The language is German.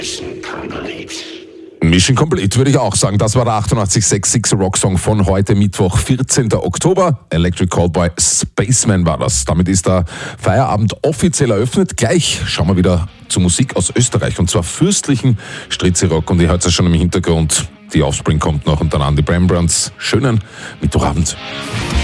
Mission Complete, würde ich auch sagen. Das war der 88.6 Rocksong von heute, Mittwoch, 14. Oktober. Electric Callboy Spaceman war das. Damit ist der Feierabend offiziell eröffnet. Gleich schauen wir wieder zur Musik aus Österreich, und zwar fürstlichen Stritzi-Rock. Und ihr hört es schon im Hintergrund, die Offspring kommt noch, und dann an die Rembrandts. Schönen Mittwochabend.